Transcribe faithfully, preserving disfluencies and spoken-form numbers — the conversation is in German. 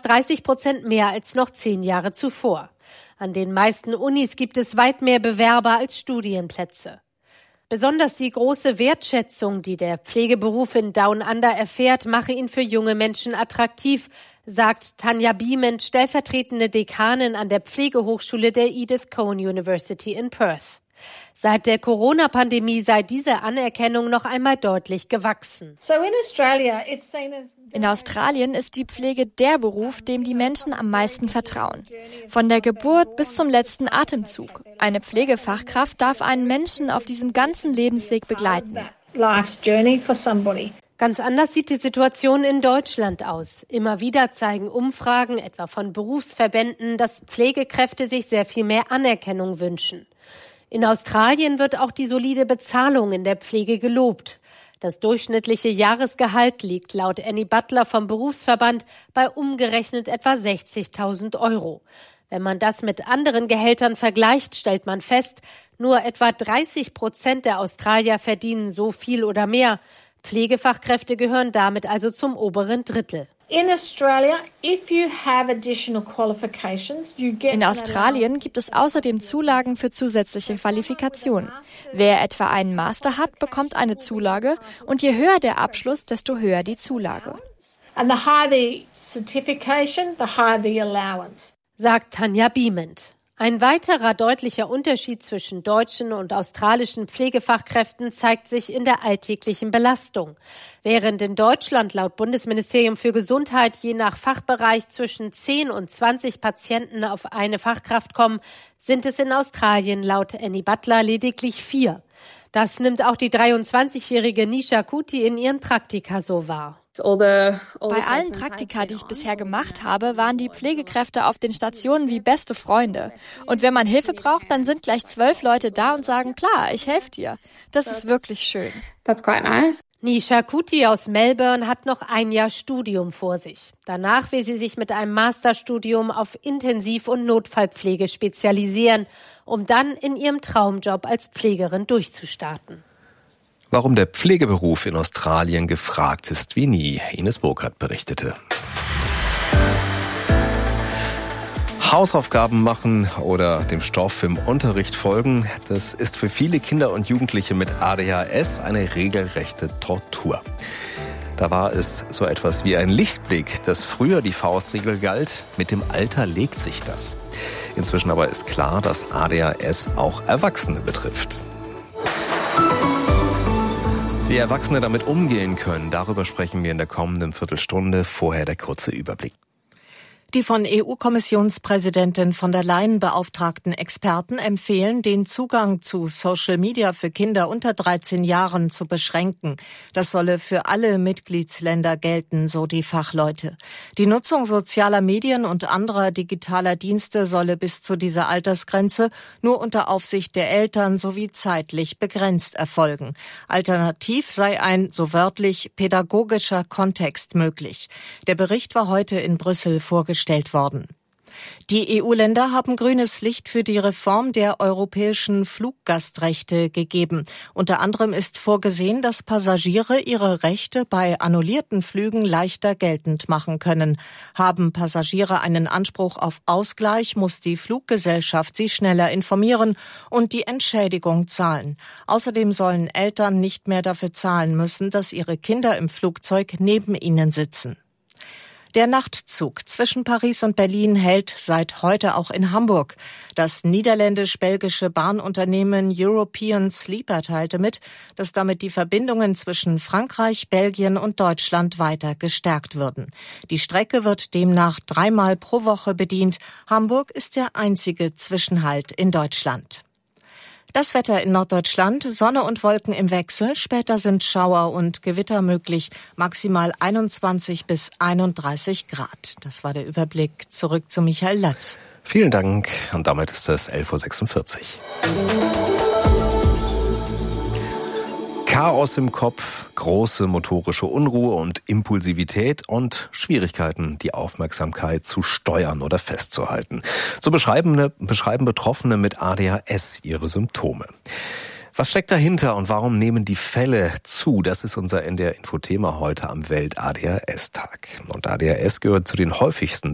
dreißig Prozent mehr als noch zehn Jahre zuvor. An den meisten Unis gibt es weit mehr Bewerber als Studienplätze. Besonders die große Wertschätzung, die der Pflegeberuf in Down Under erfährt, mache ihn für junge Menschen attraktiv, sagt Tanja Beament, stellvertretende Dekanin an der Pflegehochschule der Edith Cowan University in Perth. Seit der Corona-Pandemie sei diese Anerkennung noch einmal deutlich gewachsen. In Australien ist die Pflege der Beruf, dem die Menschen am meisten vertrauen. Von der Geburt bis zum letzten Atemzug. Eine Pflegefachkraft darf einen Menschen auf diesem ganzen Lebensweg begleiten. Ganz anders sieht die Situation in Deutschland aus. Immer wieder zeigen Umfragen, etwa von Berufsverbänden, dass Pflegekräfte sich sehr viel mehr Anerkennung wünschen. In Australien wird auch die solide Bezahlung in der Pflege gelobt. Das durchschnittliche Jahresgehalt liegt laut Annie Butler vom Berufsverband bei umgerechnet etwa sechzigtausend Euro. Wenn man das mit anderen Gehältern vergleicht, stellt man fest, nur etwa dreißig Prozent der Australier verdienen so viel oder mehr. Pflegefachkräfte gehören damit also zum oberen Drittel. In Australien gibt es außerdem Zulagen für zusätzliche Qualifikationen. Wer etwa einen Master hat, bekommt eine Zulage und je höher der Abschluss, desto höher die Zulage. Sagt Tanja Beament. Ein weiterer deutlicher Unterschied zwischen deutschen und australischen Pflegefachkräften zeigt sich in der alltäglichen Belastung. Während in Deutschland laut Bundesministerium für Gesundheit je nach Fachbereich zwischen zehn und zwanzig Patienten auf eine Fachkraft kommen, sind es in Australien laut Annie Butler lediglich vier. Das nimmt auch die dreiundzwanzigjährige Nisha Kuti in ihren Praktika so wahr. Bei allen Praktika, die ich bisher gemacht habe, waren die Pflegekräfte auf den Stationen wie beste Freunde. Und wenn man Hilfe braucht, dann sind gleich zwölf Leute da und sagen, klar, ich helfe dir. Das ist wirklich schön. That's quite nice. Nisha Kuti aus Melbourne hat noch ein Jahr Studium vor sich. Danach will sie sich mit einem Masterstudium auf Intensiv- und Notfallpflege spezialisieren, um dann in ihrem Traumjob als Pflegerin durchzustarten. Warum der Pflegeberuf in Australien gefragt ist wie nie, Ines Burkhardt berichtete. Hausaufgaben machen oder dem Stoff im Unterricht folgen, das ist für viele Kinder und Jugendliche mit A D H S eine regelrechte Tortur. Da war es so etwas wie ein Lichtblick, das früher die Faustregel galt. Mit dem Alter legt sich das. Inzwischen aber ist klar, dass A D H S auch Erwachsene betrifft. Wie Erwachsene damit umgehen können, darüber sprechen wir in der kommenden Viertelstunde. Vorher der kurze Überblick. Die von E U-Kommissionspräsidentin von der Leyen beauftragten Experten empfehlen, den Zugang zu Social Media für Kinder unter dreizehn Jahren zu beschränken. Das solle für alle Mitgliedsländer gelten, so die Fachleute. Die Nutzung sozialer Medien und anderer digitaler Dienste solle bis zu dieser Altersgrenze nur unter Aufsicht der Eltern sowie zeitlich begrenzt erfolgen. Alternativ sei ein, so wörtlich, pädagogischer Kontext möglich. Der Bericht war heute in Brüssel vorgestellt worden. Die E U-Länder haben grünes Licht für die Reform der europäischen Fluggastrechte gegeben. Unter anderem ist vorgesehen, dass Passagiere ihre Rechte bei annullierten Flügen leichter geltend machen können. Haben Passagiere einen Anspruch auf Ausgleich, muss die Fluggesellschaft sie schneller informieren und die Entschädigung zahlen. Außerdem sollen Eltern nicht mehr dafür zahlen müssen, dass ihre Kinder im Flugzeug neben ihnen sitzen. Der Nachtzug zwischen Paris und Berlin hält seit heute auch in Hamburg. Das niederländisch-belgische Bahnunternehmen European Sleeper teilte mit, dass damit die Verbindungen zwischen Frankreich, Belgien und Deutschland weiter gestärkt würden. Die Strecke wird demnach dreimal pro Woche bedient. Hamburg ist der einzige Zwischenhalt in Deutschland. Das Wetter in Norddeutschland, Sonne und Wolken im Wechsel, später sind Schauer und Gewitter möglich, maximal einundzwanzig bis einunddreißig Grad. Das war der Überblick. Zurück zu Michael Latz. Vielen Dank und damit ist es elf Uhr sechsundvierzig. Chaos im Kopf, große motorische Unruhe und Impulsivität und Schwierigkeiten, die Aufmerksamkeit zu steuern oder festzuhalten. So beschreiben, beschreiben Betroffene mit A D H S ihre Symptome. Was steckt dahinter und warum nehmen die Fälle zu? Das ist unser N D R-Info-Thema heute am Welt-A D H S-Tag. Und A D H S gehört zu den häufigsten